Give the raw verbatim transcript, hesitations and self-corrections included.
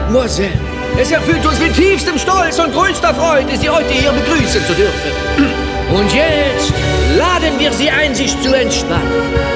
Mademoiselle, es erfüllt uns mit tiefstem Stolz und größter Freude, Sie heute hier begrüßen zu dürfen. Und jetzt laden wir Sie ein, sich zu entspannen.